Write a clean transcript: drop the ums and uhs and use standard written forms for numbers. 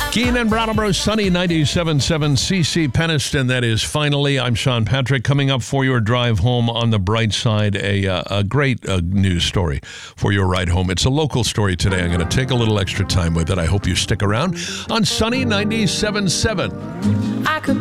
Keenan Brattleboro, sunny 97.7 CC Peniston. That is Finally. I'm Sean Patrick. Coming up for your drive home on the bright side, a great news story for your ride home. It's a local story today. I'm going to take a little extra time with it. I hope you stick around on sunny 97.7.